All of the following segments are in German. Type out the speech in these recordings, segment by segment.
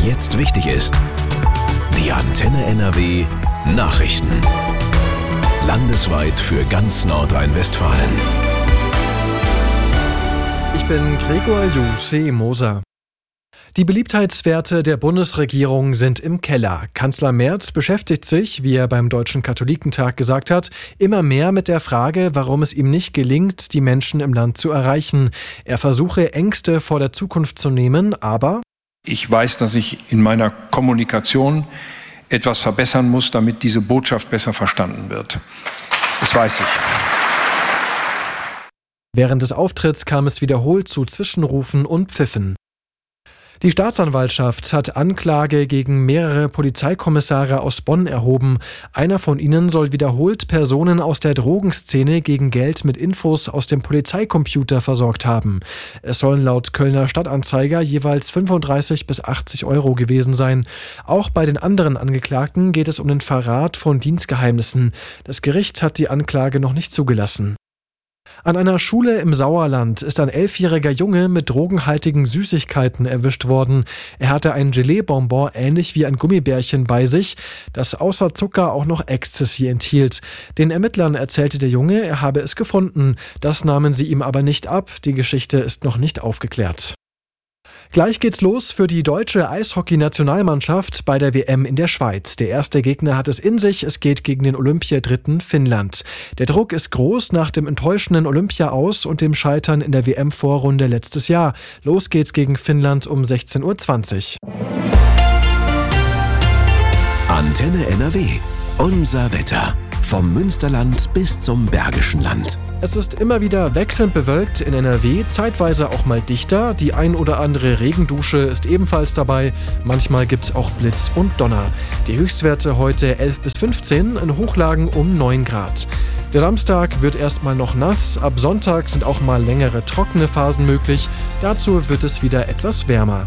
jetzt wichtig ist. Die Antenne NRW Nachrichten. Landesweit für ganz Nordrhein-Westfalen. Ich bin Gregor Moser. Die Beliebtheitswerte der Bundesregierung sind im Keller. Kanzler Merz beschäftigt sich, wie er beim Deutschen Katholikentag gesagt hat, immer mehr mit der Frage, warum es ihm nicht gelingt, die Menschen im Land zu erreichen. Er versuche, Ängste vor der Zukunft zu nehmen, aber ich weiß, dass ich in meiner Kommunikation etwas verbessern muss, damit diese Botschaft besser verstanden wird. Das weiß ich. Während des Auftritts kam es wiederholt zu Zwischenrufen und Pfiffen. Die Staatsanwaltschaft hat Anklage gegen mehrere Polizeikommissare aus Bonn erhoben. Einer von ihnen soll wiederholt Personen aus der Drogenszene gegen Geld mit Infos aus dem Polizeicomputer versorgt haben. Es sollen laut Kölner Stadtanzeiger jeweils 35 bis 80 Euro gewesen sein. Auch bei den anderen Angeklagten geht es um den Verrat von Dienstgeheimnissen. Das Gericht hat die Anklage noch nicht zugelassen. An einer Schule im Sauerland ist ein 11-jähriger Junge mit drogenhaltigen Süßigkeiten erwischt worden. Er hatte ein Gelee-Bonbon ähnlich wie ein Gummibärchen bei sich, das außer Zucker auch noch Ecstasy enthielt. Den Ermittlern erzählte der Junge, er habe es gefunden. Das nahmen sie ihm aber nicht ab. Die Geschichte ist noch nicht aufgeklärt. Gleich geht's los für die deutsche Eishockey-Nationalmannschaft bei der WM in der Schweiz. Der erste Gegner hat es in sich, es geht gegen den Olympiadritten Finnland. Der Druck ist groß nach dem enttäuschenden Olympia-Aus und dem Scheitern in der WM-Vorrunde letztes Jahr. Los geht's gegen Finnland um 16:20 Uhr. Antenne NRW. Unser Wetter. Vom Münsterland bis zum Bergischen Land. Es ist immer wieder wechselnd bewölkt in NRW, zeitweise auch mal dichter. Die ein oder andere Regendusche ist ebenfalls dabei. Manchmal gibt es auch Blitz und Donner. Die Höchstwerte heute 11 bis 15, in Hochlagen um 9 Grad. Der Samstag wird erstmal noch nass. Ab Sonntag sind auch mal längere trockene Phasen möglich. Dazu wird es wieder etwas wärmer.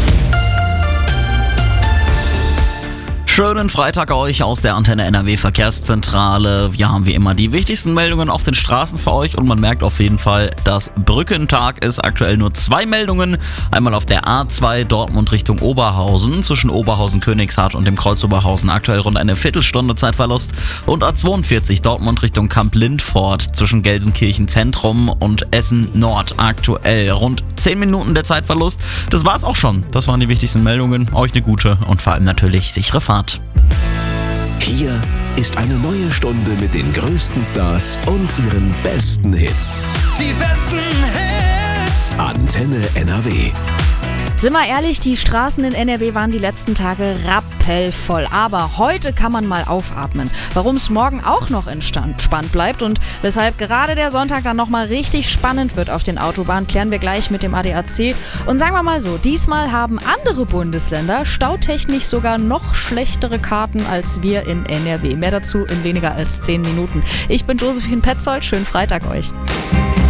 Schönen Freitag euch aus der Antenne NRW Verkehrszentrale. Wir haben wie immer die wichtigsten Meldungen auf den Straßen für euch und man merkt auf jeden Fall, dass Brückentag ist. Aktuell nur 2 Meldungen. Einmal auf der A2 Dortmund Richtung Oberhausen zwischen Oberhausen-Königshardt und dem Kreuz Oberhausen. Aktuell rund eine Viertelstunde Zeitverlust. Und A42 Dortmund Richtung Kamp-Lindfort zwischen Gelsenkirchen Zentrum und Essen Nord. Aktuell rund 10 Minuten der Zeitverlust. Das war's auch schon. Das waren die wichtigsten Meldungen. Euch eine gute und vor allem natürlich sichere Fahrt. Hier ist eine neue Stunde mit den größten Stars und ihren besten Hits. Die besten Hits! Antenne NRW. Sind wir ehrlich, die Straßen in NRW waren die letzten Tage rappelvoll. Aber heute kann man mal aufatmen. Warum es morgen auch noch entspannt bleibt und weshalb gerade der Sonntag dann nochmal richtig spannend wird auf den Autobahnen, klären wir gleich mit dem ADAC. Und sagen wir mal so, diesmal haben andere Bundesländer stautechnisch sogar noch schlechtere Karten als wir in NRW. Mehr dazu in weniger als 10 Minuten. Ich bin Josephine Petzold, schönen Freitag euch.